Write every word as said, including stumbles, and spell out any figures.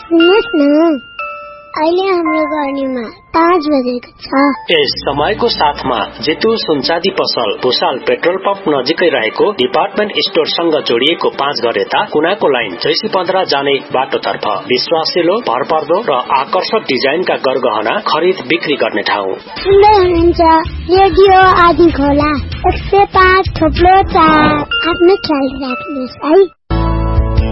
सुन्नुहोस् न, अहिले हाम्रो गर्नीमा पाँच बजेको छ। यस समयको साथमा जेतु सुनचाँदी पसल भुसाल पेट्रोल पम्प नजिकै रहेको डिपार्टमेन्ट स्टोरसँग जोडिएको पाँच घर यता कुनाको लाइन चैसी पन्ध्र जाने बाटोतर्फ विश्वासिलो, भरपर्दो र आकर्षक डिजाइनका गरगहना खरिद बिक्री गर्ने ठाउँ। सुन्दै हुनुहुन्छ रेडियो आदि खोला एक सय पाँच थोप्लो चार। आफ्नो ख्याल राख्नुहोस् है।